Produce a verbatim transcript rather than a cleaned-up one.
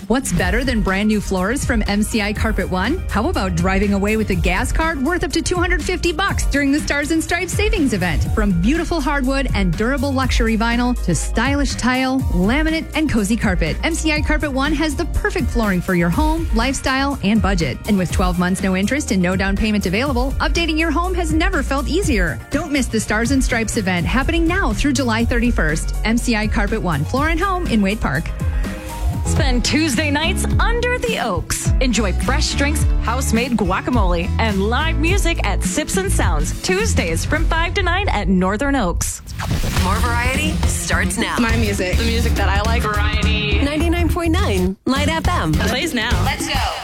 What's better than brand new floors from M C I Carpet One? How about driving away with a gas card worth up to two hundred fifty bucks during the Stars and Stripes savings event? From beautiful hardwood and durable luxury vinyl to stylish tile, laminate, and cozy carpet, M C I Carpet One has the perfect flooring for your home, lifestyle, and budget. And with twelve months no interest and no down payment available, updating your home has never felt easier. Don't miss the Stars and Stripes event happening now through July thirty-first. M C I Carpet One, Floor and Home in Wade Park. Spend Tuesday nights under the Oaks. Enjoy fresh drinks, house-made guacamole, and live music at Sips and Sounds. Tuesdays from five to nine at Northern Oaks. More variety starts now. My music. The music that I like. Variety. ninety-nine point nine Light F M. Plays now. Let's go.